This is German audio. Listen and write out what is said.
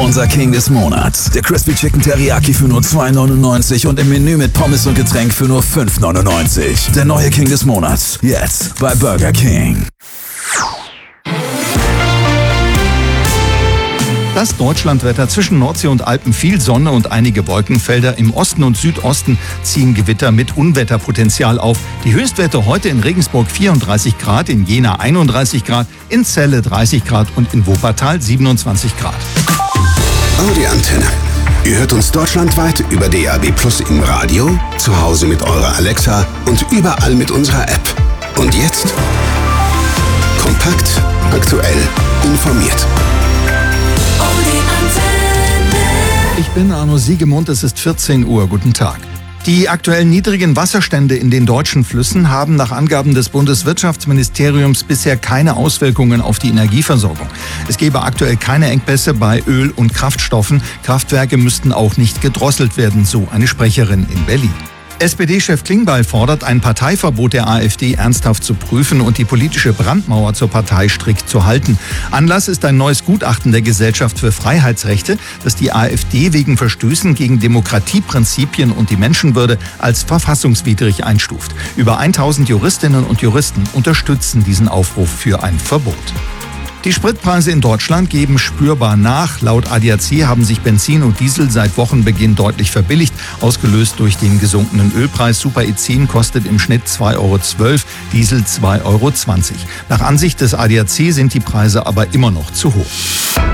Unser King des Monats. Der Crispy Chicken Teriyaki für nur $2,99 und im Menü mit Pommes und Getränk für nur $5,99. Der neue King des Monats. Jetzt bei Burger King. Das Deutschlandwetter: zwischen Nordsee und Alpen viel Sonne und einige Wolkenfelder. Im Osten und Südosten ziehen Gewitter mit Unwetterpotenzial auf. Die Höchstwerte heute in Regensburg 34 Grad, in Jena 31 Grad, in Celle 30 Grad und in Wuppertal 27 Grad. Audi Antenne. Ihr hört uns deutschlandweit über DAB+ im Radio, zu Hause mit eurer Alexa und überall mit unserer App. Und jetzt kompakt, aktuell, informiert. Ich bin Arno Siegemund, es ist 14 Uhr. Guten Tag. Die aktuell niedrigen Wasserstände in den deutschen Flüssen haben nach Angaben des Bundeswirtschaftsministeriums bisher keine Auswirkungen auf die Energieversorgung. Es gebe aktuell keine Engpässe bei Öl- und Kraftstoffen. Kraftwerke müssten auch nicht gedrosselt werden, so eine Sprecherin in Berlin. SPD-Chef Klingbeil fordert, ein Parteiverbot der AfD ernsthaft zu prüfen und die politische Brandmauer zur Partei strikt zu halten. Anlass ist ein neues Gutachten der Gesellschaft für Freiheitsrechte, das die AfD wegen Verstößen gegen Demokratieprinzipien und die Menschenwürde als verfassungswidrig einstuft. Über 1000 Juristinnen und Juristen unterstützen diesen Aufruf für ein Verbot. Die Spritpreise in Deutschland geben spürbar nach. Laut ADAC haben sich Benzin und Diesel seit Wochenbeginn deutlich verbilligt, ausgelöst durch den gesunkenen Ölpreis. Super E10 kostet im Schnitt 2,12 €, Diesel 2,20 €. Nach Ansicht des ADAC sind die Preise aber immer noch zu hoch.